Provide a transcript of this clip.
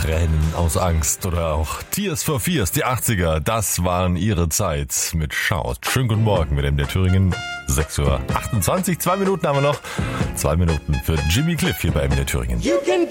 Tränen aus Angst oder auch Tears for Fears, die 80er, das waren ihre Zeit mit Shout. Schönen guten Morgen mit MDR Thüringen, 6:28 Uhr, 2 Minuten haben wir noch, 2 Minuten für Jimmy Cliff hier bei MDR Thüringen.